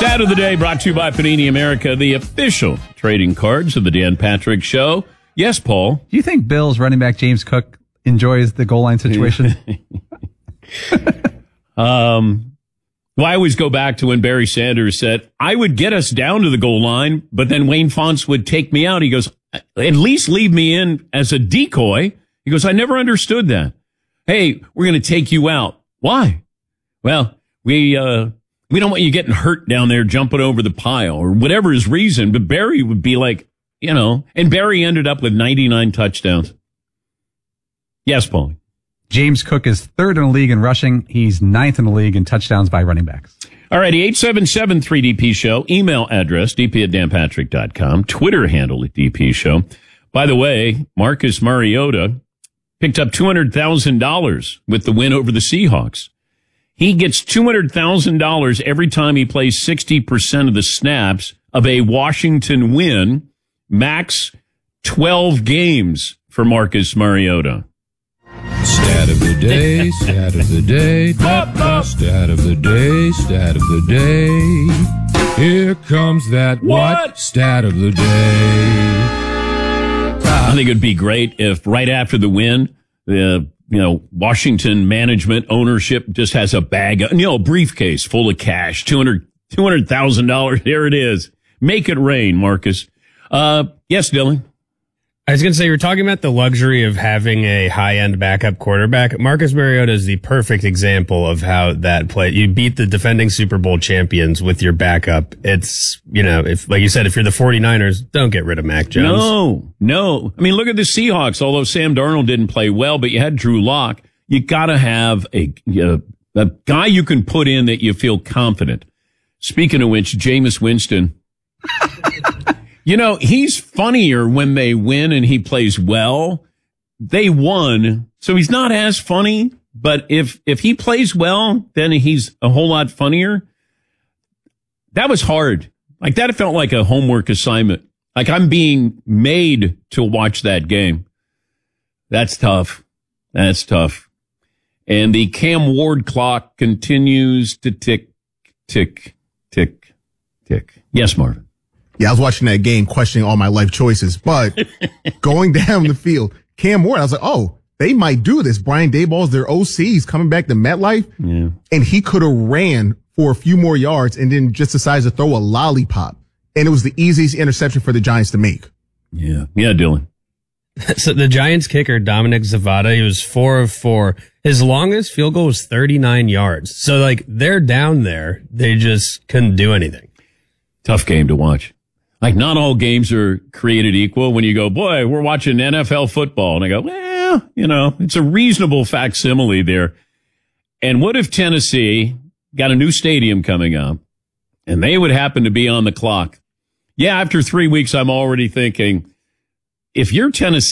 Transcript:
Stat of the day brought to you by Panini America, the official trading cards of the Dan Patrick Show. Yes, Paul. Do you think Bills running back James Cook enjoys the goal line situation? Well, I always go back to when Barry Sanders said, I would get us down to the goal line, but then Wayne Fontes would take me out. He goes, at least leave me in as a decoy. He goes, I never understood that. Hey, we're going to take you out. Why? Well, we don't want you getting hurt down there jumping over the pile or whatever his reason. But Barry would be like, and Barry ended up with 99 touchdowns. Yes, Paul. James Cook is third in the league in rushing. He's ninth in the league in touchdowns by running backs. All righty, 877-3DP Show. Email address, dp@danpatrick.com. Twitter handle at DP Show. By the way, Marcus Mariota picked up $200,000 with the win over the Seahawks. He gets $200,000 every time he plays 60% of the snaps of a Washington win. Max 12 games for Marcus Mariota. Stat of the day, stat of the day, stat of the day, stat of the day. Here comes that what? Stat of the day. I think it'd be great if right after the win, the Washington management ownership just has a bag, a briefcase full of cash, $200,000. Here it is. Make it rain, Marcus. Yes, Dylan. I was going to say, you were talking about the luxury of having a high-end backup quarterback. Marcus Mariota is the perfect example of how that play. You beat the defending Super Bowl champions with your backup. It's, if, like you said, if you're the 49ers, don't get rid of Mac Jones. No. I mean, look at the Seahawks. Although Sam Darnold didn't play well, but you had Drew Lock. You got to have a guy you can put in that you feel confident. Speaking of which, Jameis Winston. He's funnier when they win and he plays well. They won, so he's not as funny. But if he plays well, then he's a whole lot funnier. That was hard. Like, that felt like a homework assignment. Like, I'm being made to watch that game. That's tough. And the Cam Ward clock continues to tick, tick, tick, tick. Yes, Marvin. Yeah, I was watching that game questioning all my life choices, but going down the field, Cam Ward, I was like, oh, they might do this. Brian Daboll's their OC. He's coming back to MetLife. Yeah. And he could have ran for a few more yards and then just decides to throw a lollipop. And it was the easiest interception for the Giants to make. Yeah, Dylan. So the Giants kicker, Dominic Zavada, he was 4 of 4. His longest field goal was 39 yards. So, they're down there. They just couldn't do anything. Tough game to watch. Like, not all games are created equal. When you go, boy, we're watching NFL football. And I go, well, it's a reasonable facsimile there. And what if Tennessee got a new stadium coming up and they would happen to be on the clock? Yeah, after 3 weeks, I'm already thinking, if you're Tennessee,